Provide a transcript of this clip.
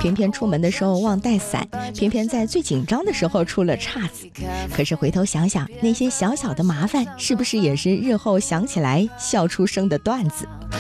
偏偏出门的时候忘带伞，偏偏在最紧张的时候出了岔子。可是回头想想，那些小小的麻烦是不是也是日后想起来笑出声的段子？